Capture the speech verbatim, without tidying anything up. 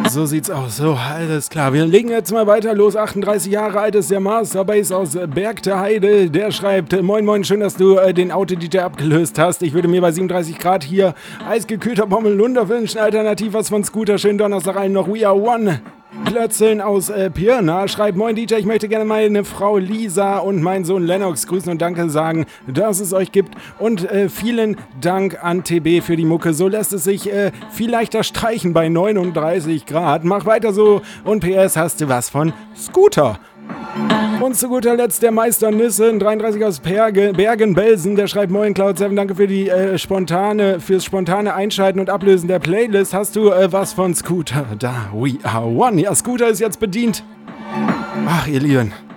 So sieht's aus. So, alles klar. Wir legen jetzt mal weiter los. achtunddreißig Jahre alt ist der Masterbase aus Berg der Heide. Der schreibt, moin moin, schön, dass du äh, den Auto-D J abgelöst hast. Ich würde mir bei siebenunddreißig Grad hier eisgekühlter Pommelunder wünschen. Alternativ was von Scooter. Schönen Donnerstag allen noch. We are one. Klötzeln aus äh, Pirna schreibt, moin D J, ich möchte gerne meine Frau Lisa und meinen Sohn Lennox grüßen und danke sagen, dass es euch gibt. Und äh, vielen Dank an T B für die Mucke. So lässt es sich äh, viel leichter streichen bei neununddreißig Grad. Mach weiter so. Und P S, hast du was von Scooter? Und zu guter Letzt der Meister Nissen, dreiunddreißig aus Berge, Bergen-Belsen, der schreibt, moin Cloud sieben, danke für die äh, spontane, fürs spontane Einschalten und Ablösen der Playlist. Hast du äh, was von Scooter? Da, we are one. Ja, Scooter ist jetzt bedient. Ach, ihr Lieben.